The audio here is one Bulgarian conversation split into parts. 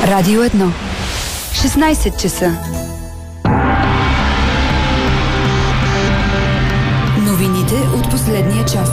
Радио 1. 16 часа. Новините от последния час.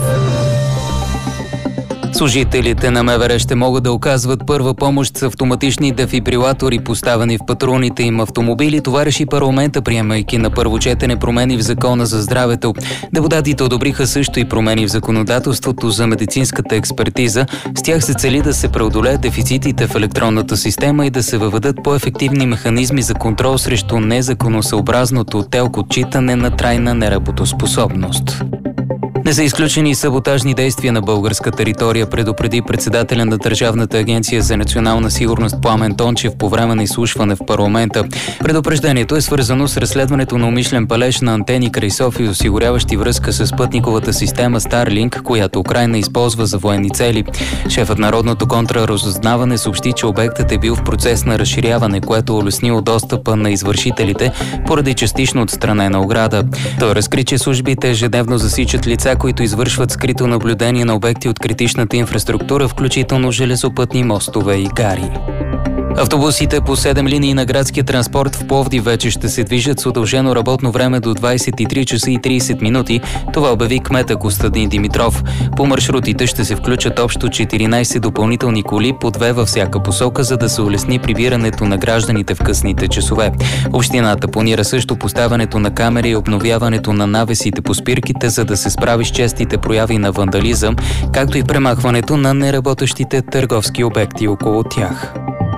Служителите на МВР ще могат да оказват първа помощ с автоматични дефибрилатори, поставени в патрулните им автомобили. Това реши парламента, приемайки на първо четене промени в Закона за здравето. Депутатите одобриха също и промени в законодателството за медицинската експертиза. С тях се цели да се преодолеят дефицитите в електронната система и да се въведат по-ефективни механизми за контрол срещу незаконосъобразното ТЕЛК отчитане на трайна неработоспособност. Не са изключени саботажни действия на българска територия, предупреди председателя на Държавната агенция за национална сигурност Пламен Тончев по време на изслушване в парламента. Предупреждението е свързано с разследването на умишлен палеж на антени край София, осигуряващи връзка с спътниковата система Starlink, която Украйна използва за военни цели. Шефът на Народното контраразузнаване съобщи, че обектът е бил в процес на разширяване, което улеснило достъпа на извършителите поради частично отстранена ограда. Той разкри, че службите ежедневно засичат лица, които извършват скрито наблюдение на обекти от критичната инфраструктура, включително железопътни мостове и гари. Автобусите по 7 линии на градския транспорт в Пловдив вече ще се движат с удължено работно време до 23 часа и 30 минути. Това обяви кмета Костадин Димитров. По маршрутите ще се включат общо 14 допълнителни коли, по 2 във всяка посока, за да се улесни прибирането на гражданите в късните часове. Общината планира също поставянето на камери и обновяването на навесите по спирките, за да се справи с честите прояви на вандализъм, както и премахването на неработещите търговски обекти около тях.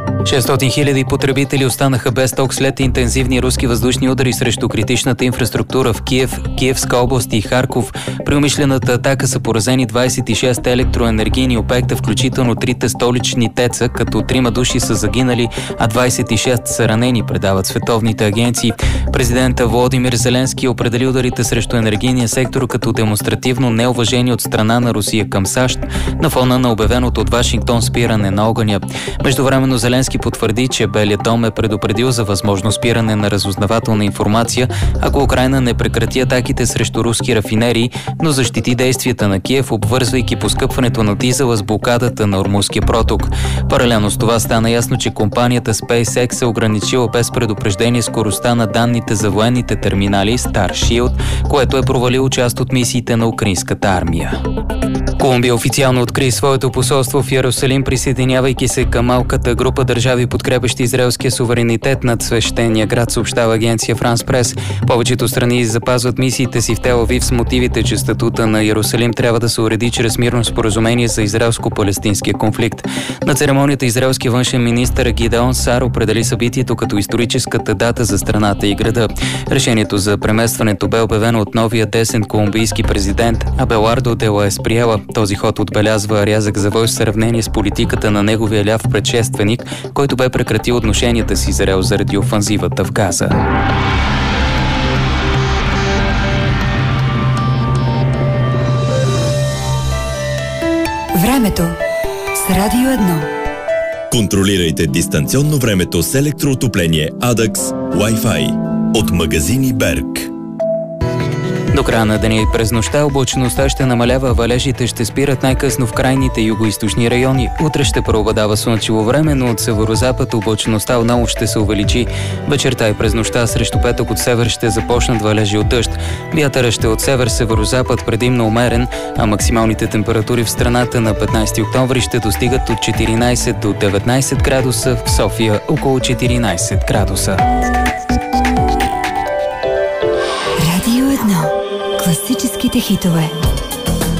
600 хиляди потребители останаха без ток след интензивни руски въздушни удари срещу критичната инфраструктура в Киев, Киевска област и Харков. При умишлената атака са поразени 26 електроенергийни обекта, включително 3 столични ТЕЦ-а, като 3 души са загинали, а 26 са ранени, предават световните агенции. Президента Володимир Зеленски определи ударите срещу енергийния сектор като демонстративно неуважение от страна на Русия към САЩ на фона на обявеното от Вашингтон спиране на огъня. Междувременно Зеленски потвърди, че Белият дом е предупредил за възможно спиране на разузнавателна информация, ако Украйна не прекрати атаките срещу руски рафинерии, но защити действията на Киев, обвързвайки поскъпването на дизела с блокадата на Ормузския проток. Паралелно с това стана ясно, че компанията SpaceX е ограничила без предупреждение скоростта на данните за военните терминали Starship, което е провалило част от мисиите на украинската армия. Колумбия официално откри своето посолство в Йерусалим, присъединявайки се към малката група държави, подкрепящи израелския суверенитет над свещения град, съобщава агенция Франс Прес. Повечето страни запазват мисиите си в Тел Авив с мотивите, че статута на Йерусалим трябва да се уреди чрез мирно споразумение за израелско-палестинския конфликт. На церемонията израелския външен министър Гидеон Сар определи събитието като историческата дата за страната и града. Решението за преместването бе обявено от новия десен колумбийски президент Абелардо де ла Есприела. Този ход отбелязва рязък завой в сравнение с политиката на неговия ляв предшественик, който бе прекратил отношенията с Израел заради офанзивата в Газа. Времето с Радио 1. Контролирайте дистанционно времето с електроотопление Adax Wi-Fi от магазини Берг. До края на деня и през нощта облачността ще намалява, валежите ще спират най-късно в крайните югоизточни райони. Утре ще преобладава слънчево време, но от северозапад облачността отново ще се увеличи. Вечерта и през нощта срещу петък от север ще започнат валежи от дъжд. Вятърът ще от север-северозапад предимно умерен, а максималните температури в страната на 15 октомври ще достигат от 14 до 19 градуса, в София около 14 градуса. Радио 1. Класическите хитове.